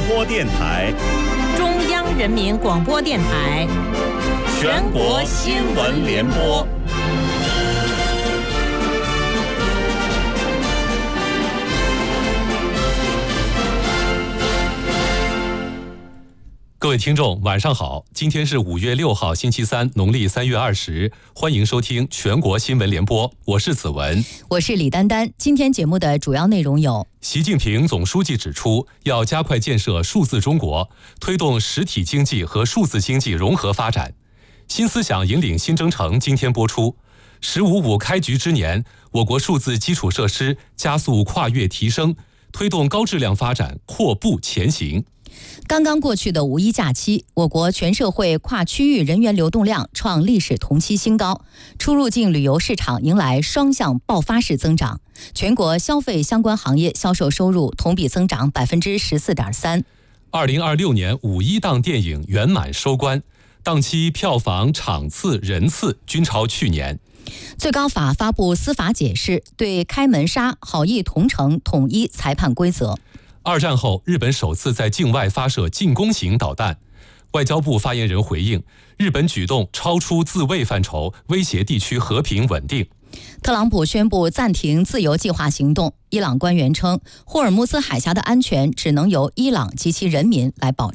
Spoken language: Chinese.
播电台、 中央人民广播电台、 全国新闻联播。 各位听众，晚上好！今天是5月6号，星期三，农历3月20，欢迎收听全国新闻联播，我是子文， 我是李丹丹。今天节目的主要内容有： 习近平总书记指出，要加快建设数字中国，推动实体经济和数字经济融合发展。新思想引领新征程今天播出。“15+5”开局之年，我国数字基础设施加速跨越提升，推动高质量发展阔步前行。 刚刚过去的五一假期，我国全社会跨区域人员流动量创历史同期新高，出入境旅游市场迎来双向爆发式增长，全国消费相关行业销售收入同比增长14.3%。 2026年五一档电影圆满收官，档期票房、场次、人次均超去年。 最高法发布司法解释，对开门沙、好意同城统一裁判规则。 二战后，日本首次在境外发射进攻型导弹。外交部发言人回应，日本举动超出自卫范畴，威胁地区和平稳定。 特朗普宣布暂停自由计划行动。伊朗官员称，霍尔木兹海峡的安全只能由伊朗及其人民来保障。